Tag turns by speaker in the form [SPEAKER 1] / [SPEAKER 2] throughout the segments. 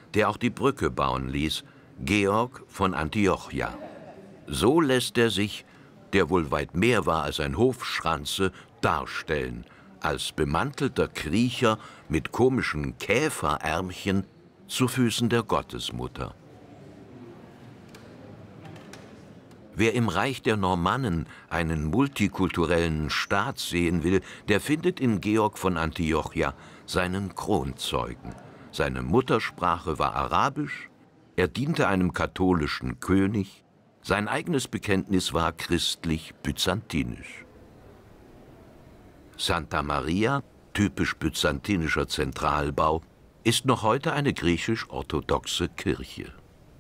[SPEAKER 1] der auch die Brücke bauen ließ, Georg von Antiochia. So lässt er sich, der wohl weit mehr war als ein Hofschranze, darstellen, als bemantelter Kriecher mit komischen Käferärmchen zu Füßen der Gottesmutter. Wer im Reich der Normannen einen multikulturellen Staat sehen will, der findet in Georg von Antiochia seinen Kronzeugen. Seine Muttersprache war Arabisch, er diente einem katholischen König, sein eigenes Bekenntnis war christlich-byzantinisch. Santa Maria, typisch byzantinischer Zentralbau, ist noch heute eine griechisch-orthodoxe Kirche.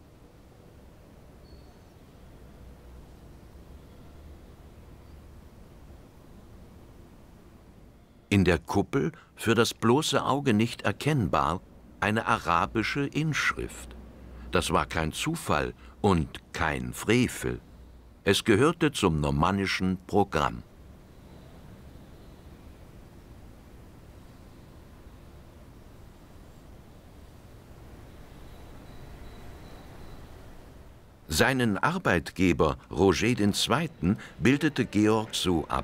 [SPEAKER 1] In der Kuppel, für das bloße Auge nicht erkennbar, eine arabische Inschrift. Das war kein Zufall und kein Frevel. Es gehörte zum normannischen Programm. Seinen Arbeitgeber Roger II. Bildete Georg so ab: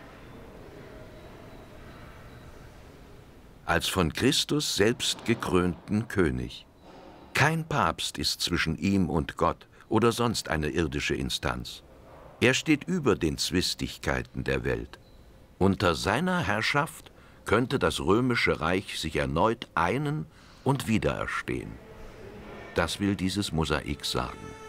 [SPEAKER 1] als von Christus selbst gekrönten König. Kein Papst ist zwischen ihm und Gott oder sonst eine irdische Instanz. Er steht über den Zwistigkeiten der Welt. Unter seiner Herrschaft könnte das römische Reich sich erneut einen und wiedererstehen. Das will dieses Mosaik sagen.